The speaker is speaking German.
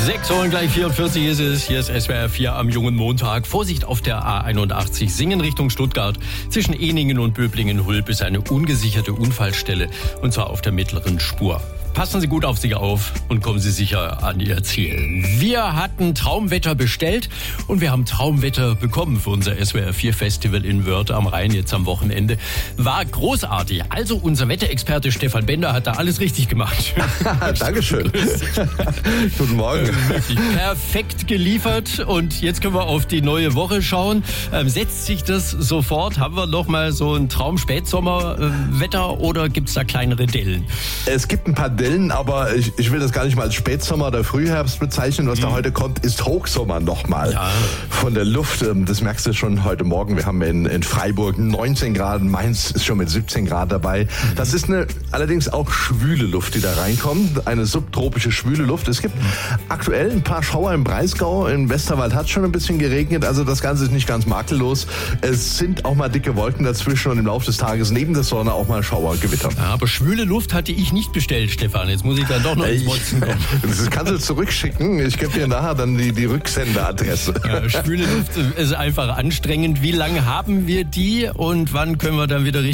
6 Uhr und gleich 44 ist es. Hier ist SWR 4 am jungen Montag. Vorsicht auf der A81. Singen Richtung Stuttgart. Zwischen Ehningen und Böblingen-Hulb ist eine ungesicherte Unfallstelle. Und zwar auf der mittleren Spur. Passen Sie gut auf sich auf und kommen Sie sicher an Ihr Ziel. Wir hatten Traumwetter bestellt und wir haben Traumwetter bekommen für unser SWR 4 Festival in Wörth am Rhein jetzt am Wochenende. War großartig. Also unser Wetterexperte Stefan Bender hat da alles richtig gemacht. Dankeschön. Guten Morgen. Wirklich perfekt geliefert und jetzt können wir auf die neue Woche schauen. Setzt sich das sofort? Haben wir noch mal so ein Traum-Spätsommer-Wetter oder gibt es da kleinere Dellen? Es gibt ein paar Dellen, aber ich will das gar nicht mal als Spätsommer oder Frühherbst bezeichnen. Was da heute kommt, ist Hochsommer nochmal. Ja. Von der Luft, das merkst du schon heute Morgen. Wir haben in Freiburg 19 Grad, Mainz ist schon mit 17 Grad dabei. Das ist allerdings auch schwüle Luft, die da reinkommt. Eine subtropische schwüle Luft. Es gibt aktuell ein paar Schauer im Breisgau. Im Westerwald hat es schon ein bisschen geregnet. Also das Ganze ist nicht ganz makellos. Es sind auch mal dicke Wolken dazwischen und im Laufe des Tages neben der Sonne auch mal Schauer, Gewitter. Ja, aber schwüle Luft hatte ich nicht bestellt, Stefan. Jetzt muss ich dann doch noch ins Motzen kommen. Das kannst du zurückschicken. Ich gebe dir nachher dann die Rücksenderadresse. Ja, schwüle Luft ist einfach anstrengend. Wie lange haben wir die und wann können wir dann wieder richtig